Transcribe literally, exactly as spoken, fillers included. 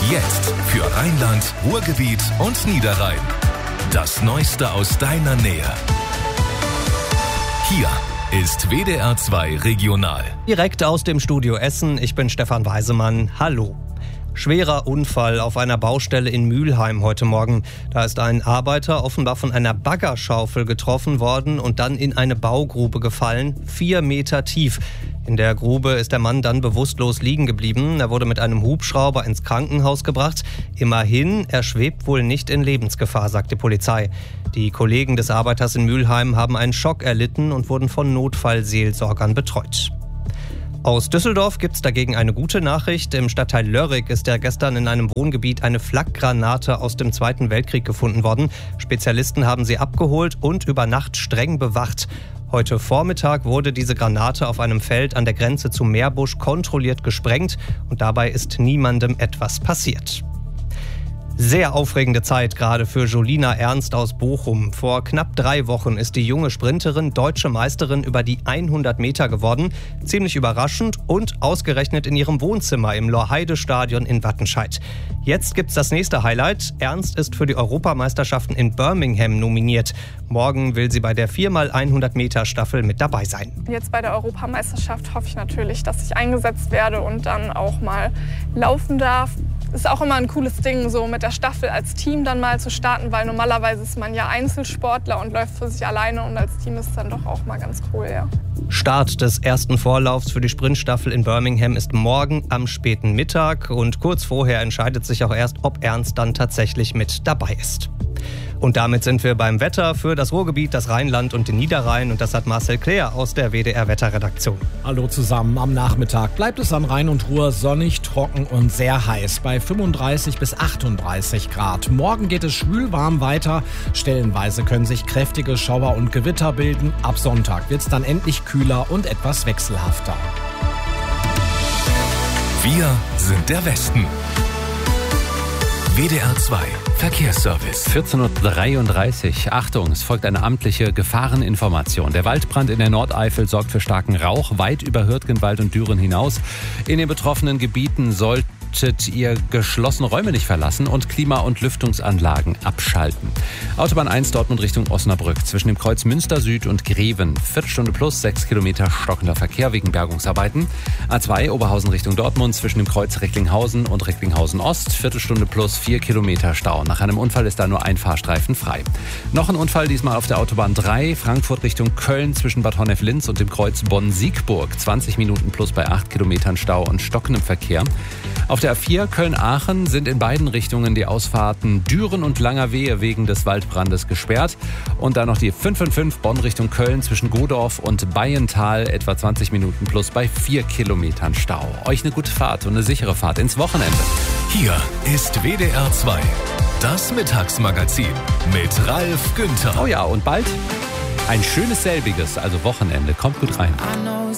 Jetzt für Rheinland, Ruhrgebiet und Niederrhein. Das Neueste aus deiner Nähe. Hier ist W D R zwei Regional. Direkt aus dem Studio Essen, ich bin Stefan Weisemann. Hallo. Schwerer Unfall auf einer Baustelle in Mülheim heute Morgen. Da ist ein Arbeiter offenbar von einer Baggerschaufel getroffen worden und dann in eine Baugrube gefallen, vier Meter tief. In der Grube ist der Mann dann bewusstlos liegen geblieben. Er wurde mit einem Hubschrauber ins Krankenhaus gebracht. Immerhin, er schwebt wohl nicht in Lebensgefahr, sagt die Polizei. Die Kollegen des Arbeiters in Mülheim haben einen Schock erlitten und wurden von Notfallseelsorgern betreut. Aus Düsseldorf gibt es dagegen eine gute Nachricht. Im Stadtteil Lörrick ist ja gestern in einem Wohngebiet eine Flakgranate aus dem Zweiten Weltkrieg gefunden worden. Spezialisten haben sie abgeholt und über Nacht streng bewacht. Heute Vormittag wurde diese Granate auf einem Feld an der Grenze zu Meerbusch kontrolliert gesprengt und dabei ist niemandem etwas passiert. Sehr aufregende Zeit gerade für Jolina Ernst aus Bochum. Vor knapp drei Wochen ist die junge Sprinterin deutsche Meisterin über die hundert Meter geworden. Ziemlich überraschend und ausgerechnet in ihrem Wohnzimmer im Lorheide-Stadion in Wattenscheid. Jetzt gibt's das nächste Highlight. Ernst ist für die Europameisterschaften in Birmingham nominiert. Morgen will sie bei der vier mal hundert Meter Staffel mit dabei sein. Jetzt bei der Europameisterschaft hoffe ich natürlich, dass ich eingesetzt werde und dann auch mal laufen darf. Ist auch immer ein cooles Ding, so mit der Staffel als Team dann mal zu starten, weil normalerweise ist man ja Einzelsportler und läuft für sich alleine und als Team ist es dann doch auch mal ganz cool, ja. Start des ersten Vorlaufs für die Sprintstaffel in Birmingham ist morgen am späten Mittag und kurz vorher entscheidet sich auch erst, ob Ernst dann tatsächlich mit dabei ist. Und damit sind wir beim Wetter für das Ruhrgebiet, das Rheinland und den Niederrhein. Und das hat Marcel Claire aus der W D R-Wetterredaktion. Hallo zusammen. Am Nachmittag bleibt es an Rhein und Ruhr sonnig, trocken und sehr heiß bei fünfunddreißig bis achtunddreißig Grad. Morgen geht es schwül-warm weiter. Stellenweise können sich kräftige Schauer und Gewitter bilden. Ab Sonntag wird es dann endlich kühler und etwas wechselhafter. Wir sind der Westen. W D R zwei Verkehrsservice. vierzehn Uhr dreiunddreißig. Achtung, es folgt eine amtliche Gefahreninformation. Der Waldbrand in der Nordeifel sorgt für starken Rauch weit über Hürtgenwald und Düren hinaus. In den betroffenen Gebieten solltet ihr geschlossene Räume nicht verlassen und Klima- und Lüftungsanlagen abschalten. Autobahn eins Dortmund Richtung Osnabrück zwischen dem Kreuz Münster Süd und Greven. Viertelstunde plus sechs Kilometer stockender Verkehr wegen Bergungsarbeiten. A zwei Oberhausen Richtung Dortmund zwischen dem Kreuz Recklinghausen und Recklinghausen Ost. Viertelstunde plus vier Kilometer Stau. Nach einem Unfall ist da nur ein Fahrstreifen frei. Noch ein Unfall, diesmal auf der Autobahn drei Frankfurt Richtung Köln zwischen Bad Honnef-Linz und dem Kreuz Bonn-Siegburg. zwanzig Minuten plus bei acht Kilometern Stau und stockendem Verkehr. Auf der A vier Köln-Aachen sind in beiden Richtungen die Ausfahrten Düren und Langerwehe wegen des Waldbrandes gesperrt. Und dann noch die fünf fünf fünf Bonn Richtung Köln zwischen Godorf und Bayental, etwa zwanzig Minuten plus bei vier Kilometern Stau. Euch eine gute Fahrt und eine sichere Fahrt ins Wochenende. Hier ist W D R zwei, das Mittagsmagazin mit Ralf Günther. Oh ja, und bald ein schönes selbiges, also Wochenende. Kommt gut rein.